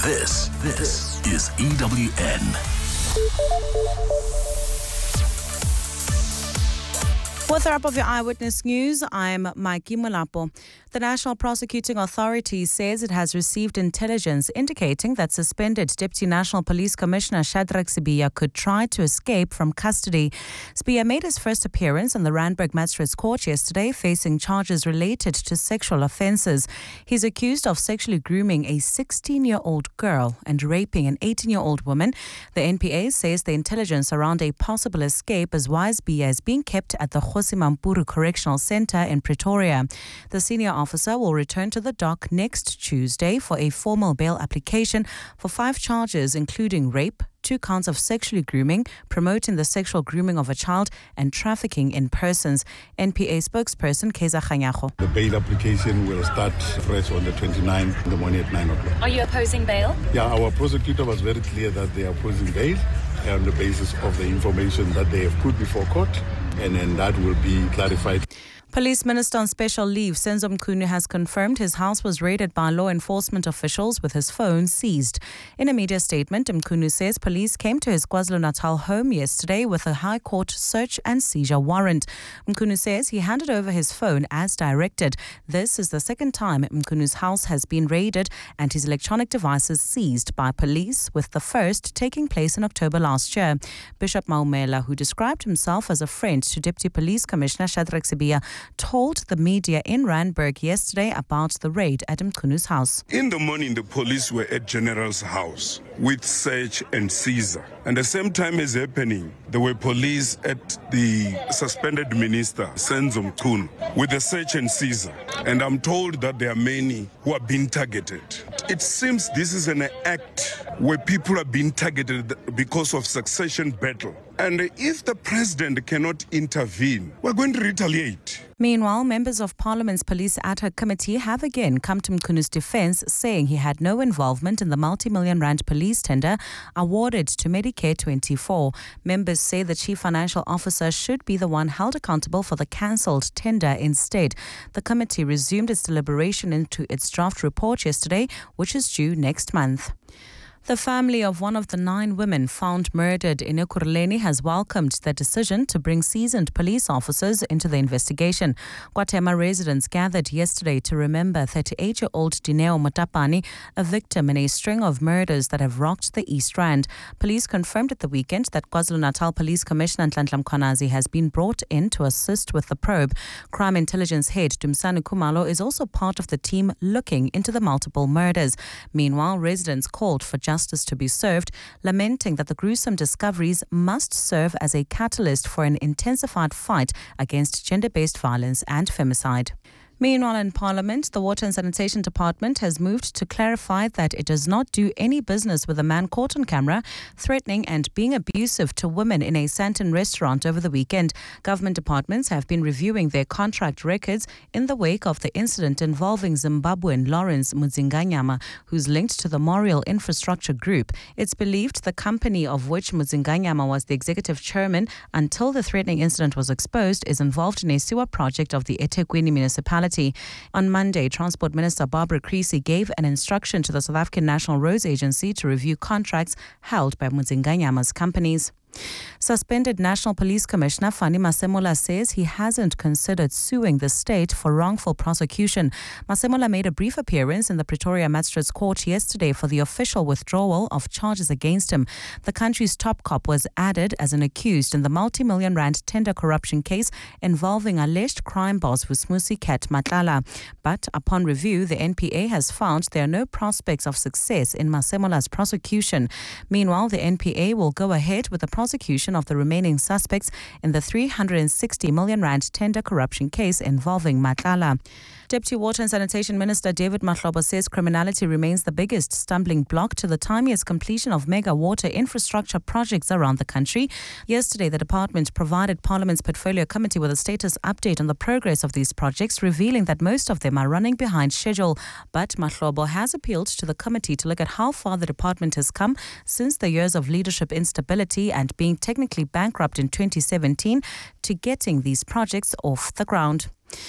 This is EWN. With a wrap of your Eyewitness News, I'm Mikey Mulapo. The National Prosecuting Authority says it has received intelligence indicating that suspended Deputy National Police Commissioner Shadrack Sibiya could try to escape from custody. Sibiya made his first appearance in the Randburg Magistrates Court yesterday, facing charges related to sexual offences. He's accused of sexually grooming a 16-year-old girl and raping an 18-year-old woman. The NPA says the intelligence around a possible escape is why Sibiya is being kept at the Mampuru Correctional Centre in Pretoria. The senior officer will return to the dock next Tuesday for a formal bail application for 5 charges, including rape, 2 counts of sexually grooming, promoting the sexual grooming of a child, and trafficking in persons. NPA spokesperson Keza Khanyago. The bail application will start fresh on the 29th in the morning at 9 o'clock. Are you opposing bail? Yeah, our prosecutor was very clear that they are opposing bail on the basis of the information that they have put before court, and then that will be clarified. Police Minister on special leave, Senzo Mchunu, has confirmed his house was raided by law enforcement officials with his phone seized. In a media statement, Mchunu says police came to his KwaZulu-Natal home yesterday with a High Court search and seizure warrant. Mchunu says he handed over his phone as directed. This is the second time Mchunu's house has been raided and his electronic devices seized by police, with the first taking place in October last year. Bishop Maumela, who described himself as a friend to Deputy Police Commissioner Shadrack Sibiya, told the media in Randburg yesterday about the raid at Mchunu's house. In the morning, the police were at General's house with search and seizure. And the same time as happening, there were police at the suspended minister, Senzo Mchunu, with the search and seizure. And I'm told that there are many who are being targeted. It seems this is an act where people are being targeted because of succession battle. And if the president cannot intervene, we're going to retaliate. Meanwhile, members of Parliament's Police Ad Hoc Committee have again come to Mchunu's defence, saying he had no involvement in the multi-million rand police tender awarded to Medicare 24. Members say the Chief Financial Officer should be the one held accountable for the cancelled tender instead. The committee resumed its deliberation into its draft report yesterday, which is due next month. The family of one of the 9 women found murdered in Ekurhuleni has welcomed the decision to bring seasoned police officers into the investigation. KwaThema residents gathered yesterday to remember 38-year-old Dineo Motapani, a victim in a string of murders that have rocked the East Rand. Police confirmed at the weekend that KwaZulu-Natal Police Commissioner Nhlanhla Mkhwanazi has been brought in to assist with the probe. Crime Intelligence Head Dumsani Khumalo is also part of the team looking into the multiple murders. Meanwhile, residents called for justice to be served, lamenting that the gruesome discoveries must serve as a catalyst for an intensified fight against gender-based violence and femicide. Meanwhile, in Parliament, the Water and Sanitation Department has moved to clarify that it does not do any business with a man caught on camera threatening and being abusive to women in a Sandton restaurant over the weekend. Government departments have been reviewing their contract records in the wake of the incident involving Zimbabwean Lawrence Mudzinganyama, who's linked to the Moriel Infrastructure Group. It's believed the company, of which Mudzinganyama was the executive chairman until the threatening incident was exposed, is involved in a sewer project of the eThekwini municipality. On Monday, Transport Minister Barbara Creecy gave an instruction to the South African National Roads Agency to review contracts held by Mudzinganyama's companies. Suspended National Police Commissioner Fani Masemola says he hasn't considered suing the state for wrongful prosecution. Masemola made a brief appearance in the Pretoria Magistrates Court yesterday for the official withdrawal of charges against him. The country's top cop was added as an accused in the multi-million rand tender corruption case involving alleged crime boss Vusmusi Ket Matlala. But upon review, the NPA has found there are no prospects of success in Masemola's prosecution. Meanwhile, the NPA will go ahead with the prosecution of the remaining suspects in the 360 million rand tender corruption case involving Matlala. Deputy Water and Sanitation Minister David Mahlobo says criminality remains the biggest stumbling block to the timeliest completion of mega water infrastructure projects around the country. Yesterday, the department provided Parliament's Portfolio Committee with a status update on the progress of these projects, revealing that most of them are running behind schedule. But Mahlobo has appealed to the committee to look at how far the department has come since the years of leadership instability and being technically bankrupt in 2017 to getting these projects off the ground.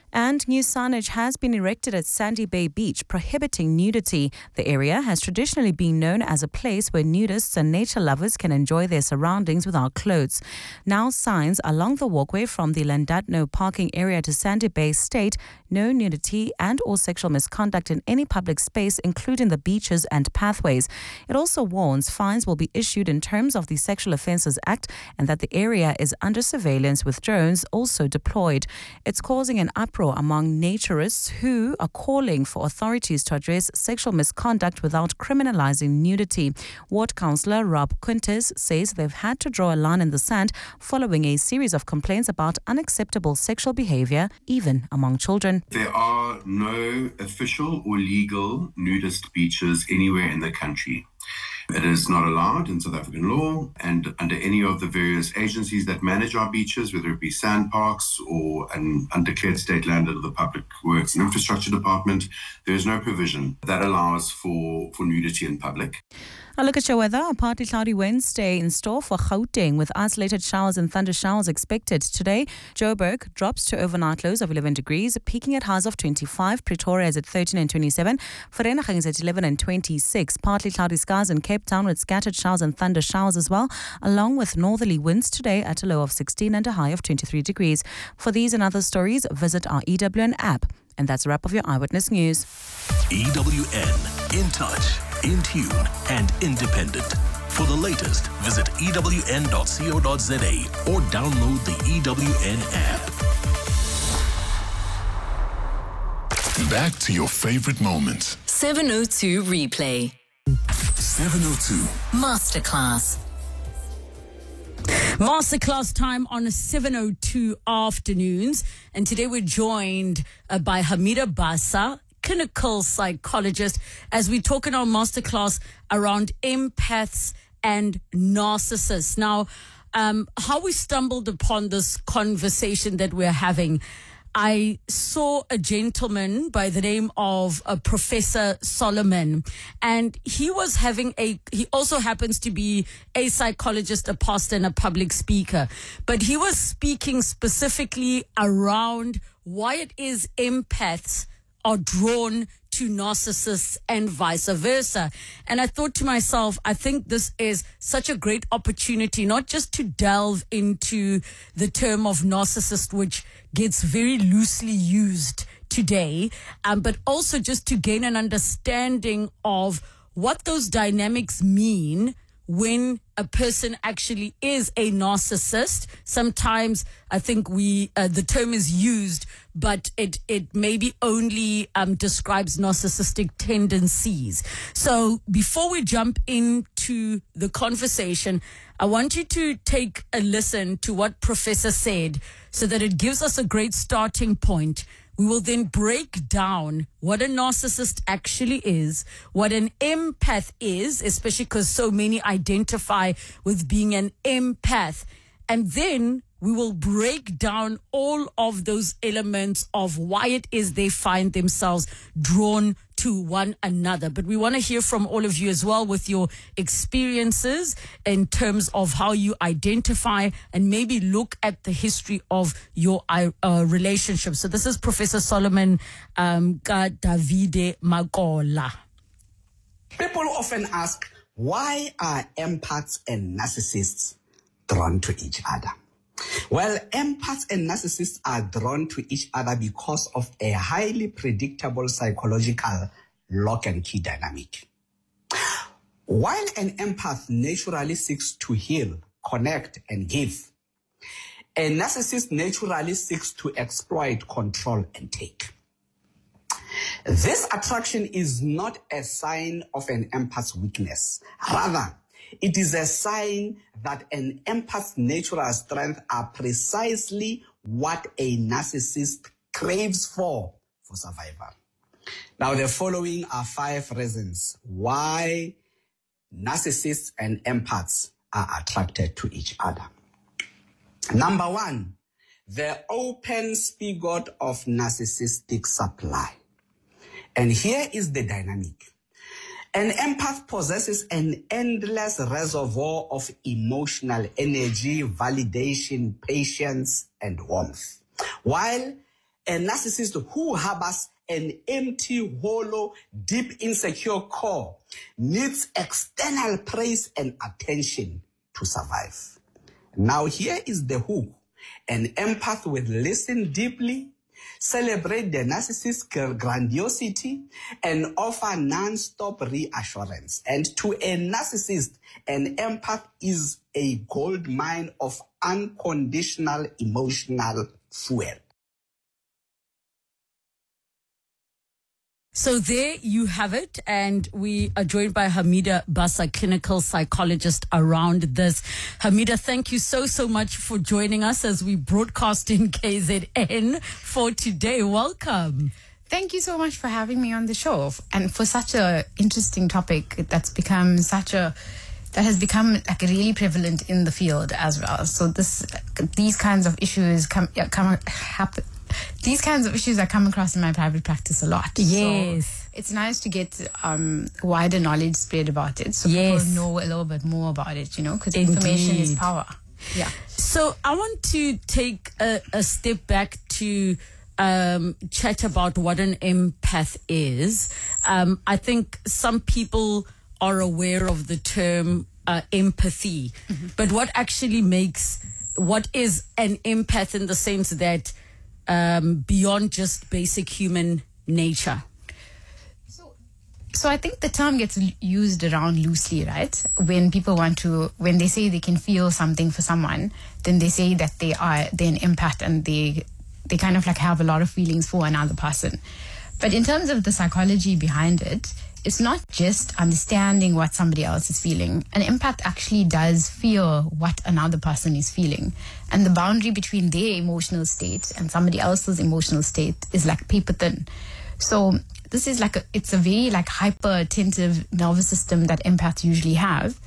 And new signage has been erected at Sandy Bay Beach prohibiting nudity. The area has traditionally been known as a place where nudists and nature lovers can enjoy their surroundings without clothes. Now signs along the walkway from the Llandudno parking area to Sandy Bay state no nudity and or sexual misconduct in any public space, including the beaches and pathways. It also warns fines will be issued in terms of the Sexual Offences Act and that the area is under surveillance with drones also deployed. It's causing an uproar among naturists who are calling for authorities to address sexual misconduct without criminalizing nudity. Ward Councillor Rob Quintus says they've had to draw a line in the sand following a series of complaints about unacceptable sexual behavior, even among children. There are no official or legal nudist beaches anywhere in the country. It is not allowed in South African law, and under any of the various agencies that manage our beaches, whether it be sand parks or an undeclared state land under the Public Works and Infrastructure Department, there is no provision that allows for nudity in public. A look at your weather. A partly cloudy Wednesday in store for Gauteng with isolated showers and thunder showers expected. Today, Joburg drops to overnight lows of 11 degrees, peaking at highs of 25. Pretoria is at 13 and 27. Vereeniging is at 11 and 26. Partly cloudy skies in Cape Town with scattered showers and thunder showers as well, along with northerly winds today at a low of 16 and a high of 23 degrees. For these and other stories, visit our EWN app. And that's a wrap of your Eyewitness News. EWN, in touch, in tune, and independent. For the latest, visit ewn.co.za or download the EWN app. Back to your favorite moments. 702 Replay. 702. Masterclass. Masterclass time on 7:02 afternoons. And today we're joined by Hamida Basa, clinical psychologist, as we talk in our masterclass around empaths and narcissists. Now, how we stumbled upon this conversation that we're having. I saw a gentleman by the name of Professor Solomon, and he also happens to be a psychologist, a pastor, and a public speaker. But he was speaking specifically around why it is empaths are drawn to narcissists and vice versa. And I thought to myself, I think this is such a great opportunity, not just to delve into the term of narcissist, which gets very loosely used today, but also just to gain an understanding of what those dynamics mean when a person actually is a narcissist. Sometimes I think the term is used, but it maybe only describes narcissistic tendencies. So before we jump into the conversation, I want you to take a listen to what Professor said so that it gives us a great starting point. We will then break down what a narcissist actually is, what an empath is, especially because so many identify with being an empath. And then we will break down all of those elements of why it is they find themselves drawn to one another. But we want to hear from all of you as well with your experiences in terms of how you identify and maybe look at the history of your relationship. So this is Professor Solomon Davide Makola. People often ask, why are empaths and narcissists drawn to each other? Well, empaths and narcissists are drawn to each other because of a highly predictable psychological lock and key dynamic. While an empath naturally seeks to heal, connect, and give, a narcissist naturally seeks to exploit, control, and take. This attraction is not a sign of an empath's weakness. Rather, it is a sign that an empath's natural strength are precisely what a narcissist craves for survival. Now, the following are 5 reasons why narcissists and empaths are attracted to each other. Number 1, the open spigot of narcissistic supply. And here is the dynamic. An empath possesses an endless reservoir of emotional energy, validation, patience, and warmth, while A narcissist who harbors an empty, hollow, deep, insecure core needs external praise and attention to survive. Now here is the hook. An empath will listen deeply, celebrate the narcissist's grandiosity, and offer non-stop reassurance. And to a narcissist, an empath is a gold mine of unconditional emotional fuel. So there you have it, and we are joined by Hamida Basa, clinical psychologist, around this. Hamida, thank you so much for joining us as we broadcast in KZN for today. Welcome. Thank you so much for having me on the show, and for such a interesting topic that has become like really prevalent in the field as well. So these kinds of issues these kinds of issues I come across in my private practice a lot. Yes. So it's nice to get wider knowledge spread about it, so people know a little bit more about it, because information is power. Yeah. So I want to take a step back to chat about what an empath is. I think some people are aware of the term empathy, but what is an empath in the sense that beyond just basic human nature? So I think the term gets used around loosely, right? When they say they can feel something for someone, then they say that they're an empath, and they kind of like have a lot of feelings for another person. But in terms of the psychology behind it, it's not just understanding what somebody else is feeling. An empath actually does feel what another person is feeling. And the boundary between their emotional state and somebody else's emotional state is like paper thin. So this is it's a very hyper attentive nervous system that empaths usually have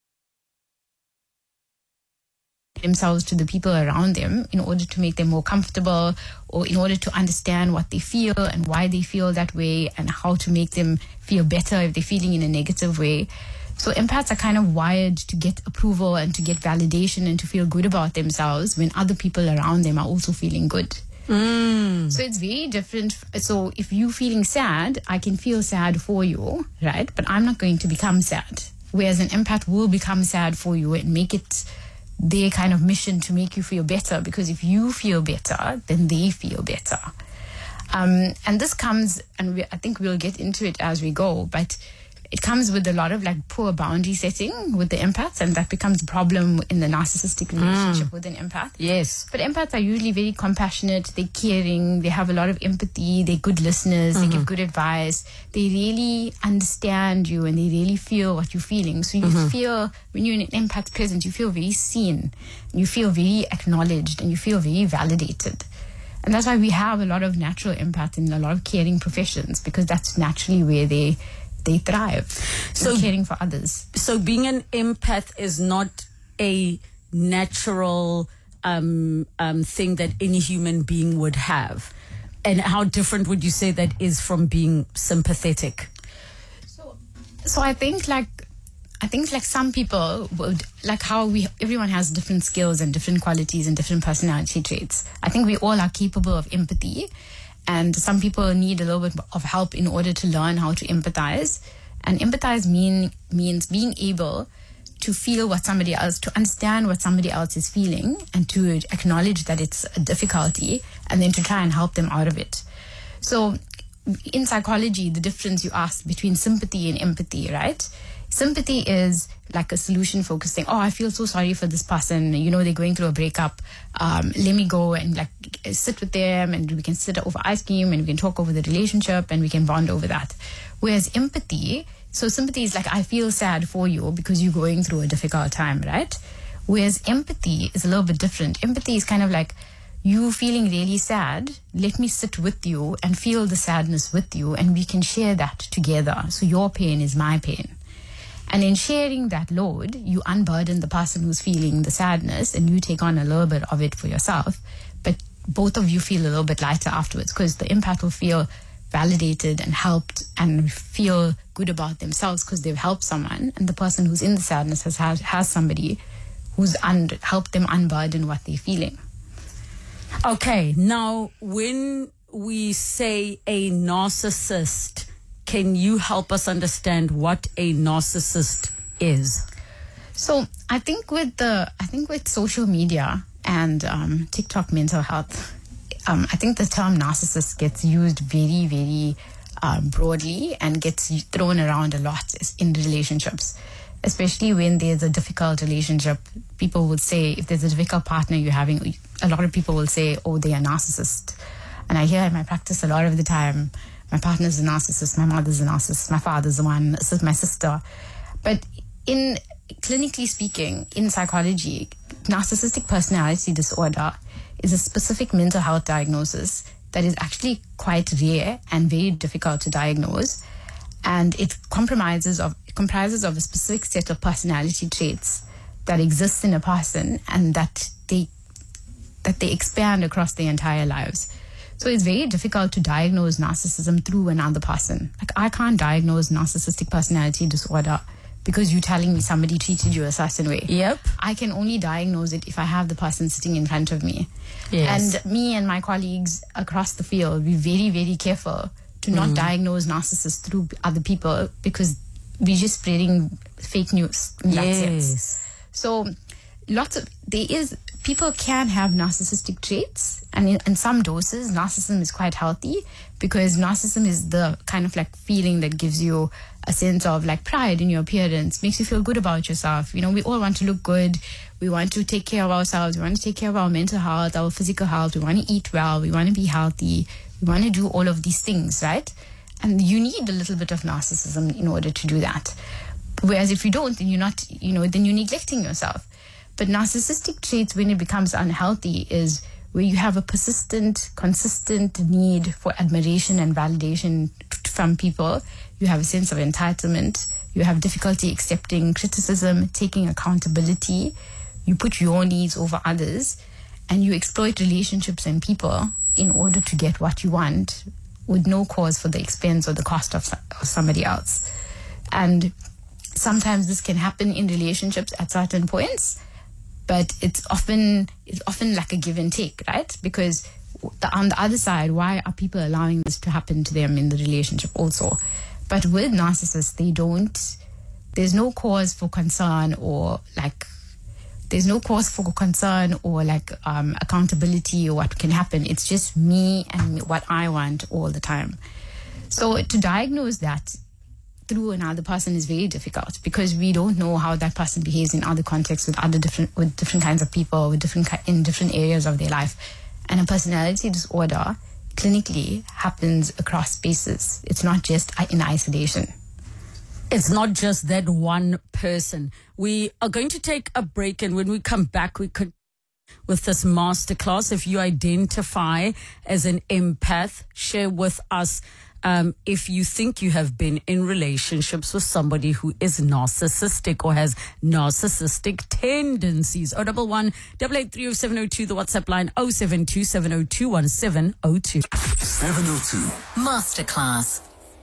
themselves to the people around them in order to make them more comfortable, or in order to understand what they feel and why they feel that way, and how to make them feel better if they're feeling in a negative way. So empaths are kind of wired to get approval and to get validation and to feel good about themselves when other people around them are also feeling good. So it's very different. So if you're feeling sad, I can feel sad for you, right? But I'm not going to become sad. Whereas an empath will become sad for you and make it their kind of mission to make you feel better, because if you feel better, then they feel better. And this comes, and I think we'll get into it as we go, but it comes with a lot of poor boundary setting with the empaths, and that becomes a problem in the narcissistic relationship with an empath. Yes. But empaths are usually very compassionate, they're caring, they have a lot of empathy, they're good listeners, they give good advice, they really understand you, and they really feel what you're feeling. So you feel, when you're in an empath's presence, you feel very seen, you feel very acknowledged, and you feel very validated. And that's why we have a lot of natural empaths in a lot of caring professions, because that's naturally where they thrive, so caring for others. So being an empath is not a natural thing that any human being would have. And how different would you say that is from being sympathetic? So I think some people would, how everyone has different skills and different qualities and different personality traits. I think we all are capable of empathy, and some people need a little bit of help in order to learn how to empathize. And empathize means being able to feel what somebody else, to understand what somebody else is feeling, and to acknowledge that it's a difficulty, and then to try and help them out of it. So in psychology, the difference you asked between sympathy and empathy, right? Sympathy is like a solution-focused thing. Oh, I feel so sorry for this person. They're going through a breakup. Let me go and sit with them, and we can sit over ice cream, and we can talk over the relationship, and we can bond over that. Whereas empathy, so sympathy is I feel sad for you because you're going through a difficult time, right? Whereas empathy is a little bit different. Empathy is kind of you feeling really sad. Let me sit with you and feel the sadness with you, and we can share that together. So your pain is my pain. And in sharing that load, you unburden the person who's feeling the sadness, and you take on a little bit of it for yourself. But both of you feel a little bit lighter afterwards, because the empath will feel validated and helped and feel good about themselves because they've helped someone. And the person who's in the sadness has somebody who's helped them unburden what they're feeling. Okay, now when we say a narcissist, can you help us understand what a narcissist is? So I think with social media and TikTok mental health, I think the term narcissist gets used very, very broadly and gets thrown around a lot in relationships, especially when there's a difficult relationship. People would say, if there's a difficult partner you're having, a lot of people will say, oh, they are narcissist. And I hear in my practice a lot of the time, my partner's a narcissist, my mother's a narcissist, my father's the one, this is my sister. But in clinically speaking, in psychology, narcissistic personality disorder is a specific mental health diagnosis that is actually quite rare and very difficult to diagnose. And it comprises of a specific set of personality traits that exist in a person and that they expand across their entire lives. So it's very difficult to diagnose narcissism through another person. Like, I can't diagnose narcissistic personality disorder because you're telling me somebody treated you a certain way. Yep. I can only diagnose it if I have the person sitting in front of me. Yes. And me and my colleagues across the field, we're very, very careful to not diagnose narcissists through other people because we're just spreading fake news in that sense. So people can have narcissistic traits, and in some doses narcissism is quite healthy because narcissism is the kind of like feeling that gives you a sense of like pride in your appearance, makes you feel good about yourself. You know, we all want to look good, we want to take care of ourselves, we want to take care of our mental health, our physical health, we want to eat well, we want to be healthy, we want to do all of these things, right? And you need a little bit of narcissism in order to do that. Whereas if you don't, then then you're neglecting yourself. But narcissistic traits, when it becomes unhealthy, is where you have a persistent, consistent need for admiration and validation from people. You have a sense of entitlement. You have difficulty accepting criticism, taking accountability. You put your needs over others, and you exploit relationships and people in order to get what you want with no cause for the expense or the cost of somebody else. And sometimes this can happen in relationships at certain points, but it's often like a give and take, right? Because on the other side, why are people allowing this to happen to them in the relationship also? But with narcissists, there's no cause for concern or accountability or what can happen. It's just me and what I want all the time. So to diagnose that through another person is very difficult because we don't know how that person behaves in other contexts with different kinds of people, in different areas of their life. And a personality disorder clinically happens across spaces. It's not just in isolation. It's not just that one person. We are going to take a break, and when we come back, we could with this masterclass. If you identify as an empath, share with us if you think you have been in relationships with somebody who is narcissistic or has narcissistic tendencies. 011 883 0702, the WhatsApp line 072 702 1702. 702. Masterclass.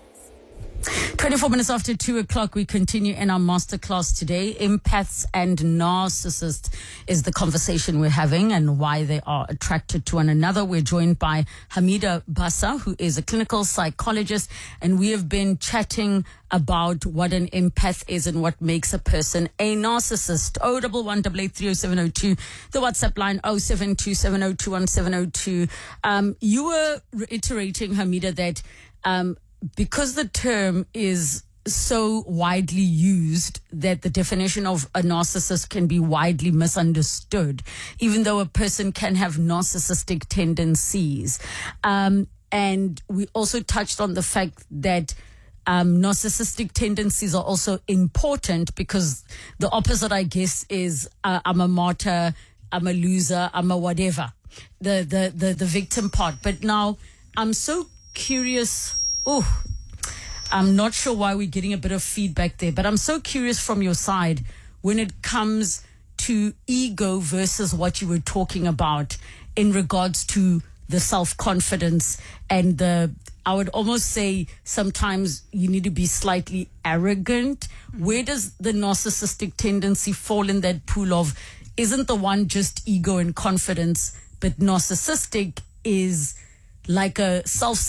24 minutes after 2 o'clock, we continue in our masterclass today. Empaths and narcissists is the conversation we're having and why they are attracted to one another. We're joined by Hamida Basa, who is a clinical psychologist, and we have been chatting about what an empath is and what makes a person a narcissist. 011 883 0702, the WhatsApp line 072 702 1702. You were reiterating, Hamida, that because the term is so widely used that the definition of a narcissist can be widely misunderstood, even though a person can have narcissistic tendencies. And we also touched on the fact that narcissistic tendencies are also important because the opposite, I guess, is I'm a martyr, I'm a loser, I'm a whatever, the victim part. But now I'm so curious. Oh, I'm not sure why we're getting a bit of feedback there, but I'm so curious from your side when it comes to ego versus what you were talking about in regards to the self-confidence and I would almost say sometimes you need to be slightly arrogant. Where does the narcissistic tendency fall in that pool of, isn't the one just ego and confidence, but narcissistic is like a self